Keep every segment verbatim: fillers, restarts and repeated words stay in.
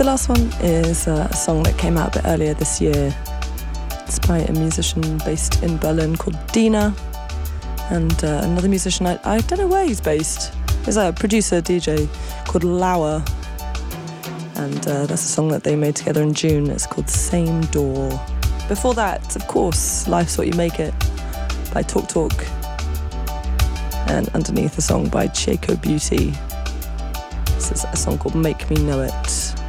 The last one is uh, a song that came out a bit earlier this year. It's by a musician based in Berlin called Dina, and uh, another musician, I, I don't know where he's based. There's a producer, D J called Lauer, and uh, that's a song that they made together in June. It's called Same Door. Before that, of course, Life's What You Make It by Talk Talk, and underneath a song by Chieko Beauty. This is a song called Make Me Know It.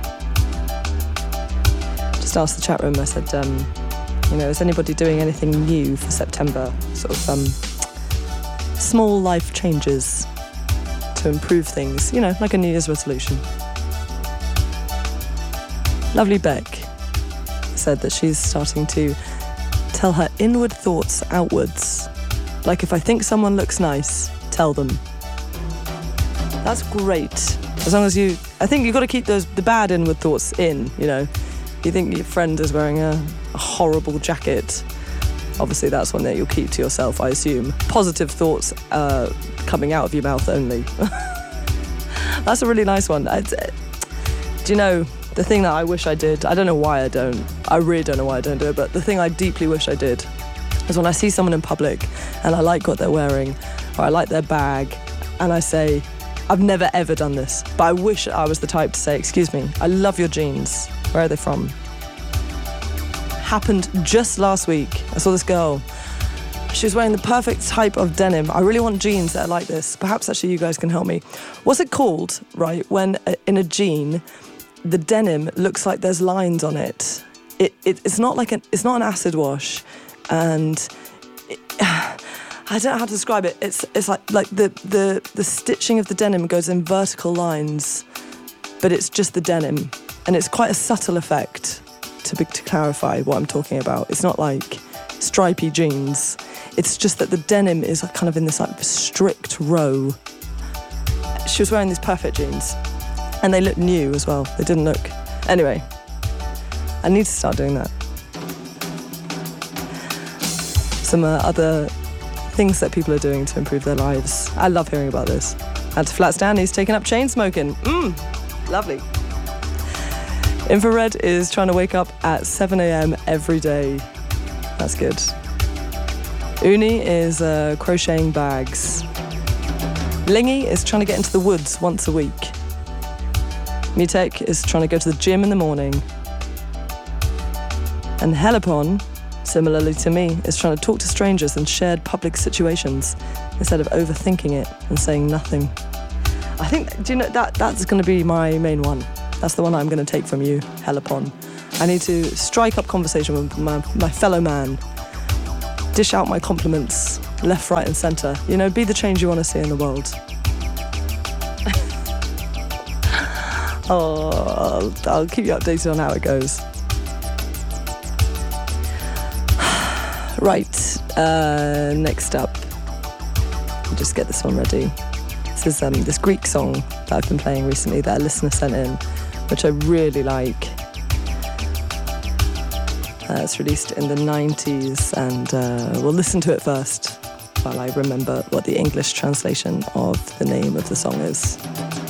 Just asked the chat room, I said, um, you know, is anybody doing anything new for September? Sort of um, small life changes to improve things, you know, like a New Year's resolution. Lovely Beck said that she's starting to tell her inward thoughts outwards. Like, if I think someone looks nice, tell them. That's great. As long as you, I think you've got to keep those the bad inward thoughts in, you know. You think your friend is wearing a, a horrible jacket, obviously that's one that you'll keep to yourself, I assume. Positive thoughts uh, coming out of your mouth only. That's a really nice one. I, do you know, the thing that I wish I did, I don't know why I don't, I really don't know why I don't do it, but the thing I deeply wish I did is when I see someone in public and I like what they're wearing, or I like their bag, and I say, I've never ever done this, but I wish I was the type to say, excuse me, I love your jeans. Where are they from? Happened just last week. I saw this girl. She was wearing the perfect type of denim. I really want jeans that are like this. Perhaps actually you guys can help me. What's it called, right, when uh, in a jean, the denim looks like there's lines on it? It, it it's not like an it's not an acid wash, and it, I don't know how to describe it. It's it's like like the the the stitching of the denim goes in vertical lines, but it's just the denim. And it's quite a subtle effect, to, be, to clarify what I'm talking about. It's not like stripy jeans. It's just that the denim is kind of in this like strict row. She was wearing these perfect jeans, and they looked new as well. They didn't look... Anyway, I need to start doing that. Some uh, other things that people are doing to improve their lives. I love hearing about this. And to Flat Stan, he's taken up chain smoking. Mmm, lovely. Infrared is trying to wake up at seven a.m. every day. That's good. Uni is uh, crocheting bags. Lingy is trying to get into the woods once a week. Mutek is trying to go to the gym in the morning. And Helicon, similarly to me, is trying to talk to strangers in shared public situations instead of overthinking it and saying nothing. I think, do you know, that that's going to be my main one. That's the one I'm going to take from you, Helicon. I need to strike up conversation with my, my fellow man. Dish out my compliments, left, right and centre. You know, be the change you want to see in the world. oh, I'll, I'll keep you updated on how it goes. Right, uh, next up, I'll just get this one ready. This is um, this Greek song that I've been playing recently that a listener sent in, which I really like. Uh, it's released in the nineties, and uh, we'll listen to it first while I remember what the English translation of the name of the song is.